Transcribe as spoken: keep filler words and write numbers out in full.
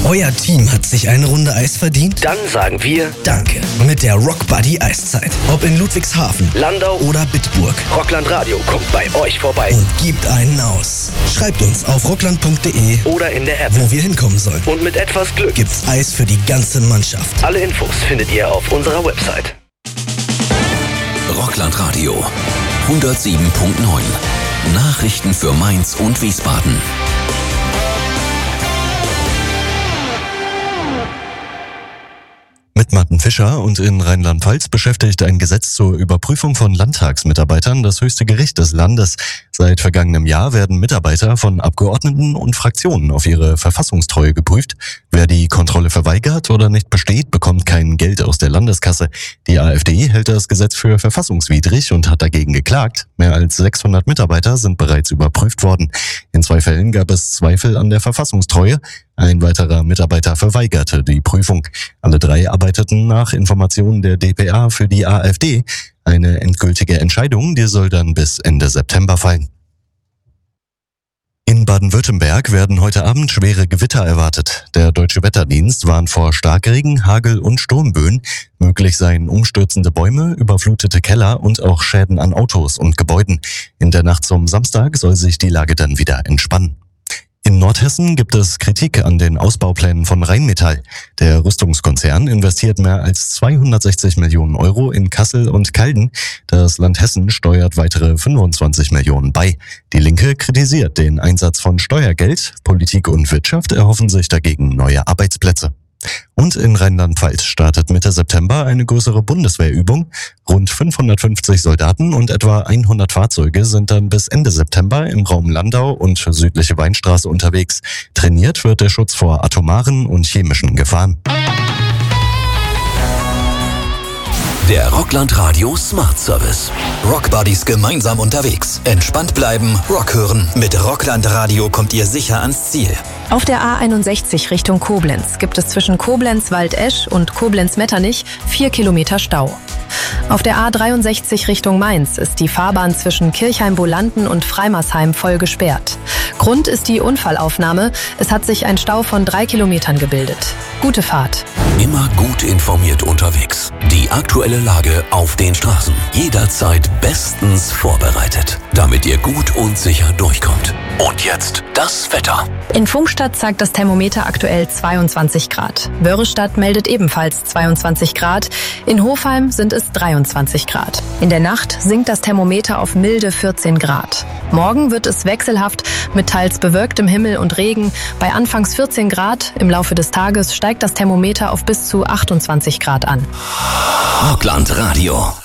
Euer Team hat sich eine Runde Eis verdient? Dann sagen wir Danke. Mit der Rock Buddy Eiszeit. Ob in Ludwigshafen, Landau oder Bitburg. Rockland Radio kommt bei euch vorbei. Und gibt einen aus. Schreibt uns auf rockland punkt de Oder in der App, wo wir hinkommen sollen. Und mit etwas Glück gibt's Eis für die ganze Mannschaft. Alle Infos findet ihr auf unserer Website. Rockland Radio hundertsieben Komma neun. Nachrichten für Mainz und Wiesbaden. Mit Martin Fischer und in Rheinland-Pfalz beschäftigt ein Gesetz zur Überprüfung von Landtagsmitarbeitern das höchste Gericht des Landes. Seit vergangenem Jahr werden Mitarbeiter von Abgeordneten und Fraktionen auf ihre Verfassungstreue geprüft. Wer die Kontrolle verweigert oder nicht besteht, bekommt kein Geld aus der Landeskasse. Die AfD hält das Gesetz für verfassungswidrig und hat dagegen geklagt. Mehr als sechshundert Mitarbeiter sind bereits überprüft worden. In zwei Fällen gab es Zweifel an der Verfassungstreue. Ein weiterer Mitarbeiter verweigerte die Prüfung. Alle drei arbeiteten nach Informationen der d p a für die AfD. Eine endgültige Entscheidung, die soll dann bis Ende September fallen. In Baden-Württemberg werden heute Abend schwere Gewitter erwartet. Der Deutsche Wetterdienst warnt vor Starkregen, Hagel und Sturmböen. Möglich seien umstürzende Bäume, überflutete Keller und auch Schäden an Autos und Gebäuden. In der Nacht zum Samstag soll sich die Lage dann wieder entspannen. In Nordhessen gibt es Kritik an den Ausbauplänen von Rheinmetall. Der Rüstungskonzern investiert mehr als zweihundertsechzig Millionen Euro in Kassel und Calden. Das Land Hessen steuert weitere fünfundzwanzig Millionen bei. Die Linke kritisiert den Einsatz von Steuergeld. Politik und Wirtschaft erhoffen sich dagegen neue Arbeitsplätze. Und in Rheinland-Pfalz startet Mitte September eine größere Bundeswehrübung. Rund fünfhundertfünfzig Soldaten und etwa hundert Fahrzeuge sind dann bis Ende September im Raum Landau und südliche Weinstraße unterwegs. Trainiert wird der Schutz vor atomaren und chemischen Gefahren. Der Rockland Radio Smart Service. Rock Buddies gemeinsam unterwegs. Entspannt bleiben, Rock hören. Mit Rockland Radio kommt ihr sicher ans Ziel. Auf der A einundsechzig Richtung Koblenz gibt es zwischen Koblenz-Waldesch und Koblenz-Metternich vier Kilometer Stau. Auf der A dreiundsechzig Richtung Mainz ist die Fahrbahn zwischen Kirchheim-Bolanden und Freimersheim voll gesperrt. Grund ist die Unfallaufnahme. Es hat sich ein Stau von drei Kilometern gebildet. Gute Fahrt. Immer gut informiert unterwegs. Die aktuelle Lage auf den Straßen. Jederzeit bestens vorbereitet, damit ihr gut und sicher durchkommt. Und jetzt das Wetter. In Pfungstadt zeigt das Thermometer aktuell zweiundzwanzig Grad. Wörrestadt meldet ebenfalls zweiundzwanzig Grad. In Hofheim sind es dreiundzwanzig Grad. In der Nacht sinkt das Thermometer auf milde vierzehn Grad. Morgen wird es wechselhaft mit teils bewölktem Himmel und Regen. Bei anfangs vierzehn Grad. Im Laufe des Tages steigt das Thermometer auf bis zu achtundzwanzig Grad an. Rockland Radio.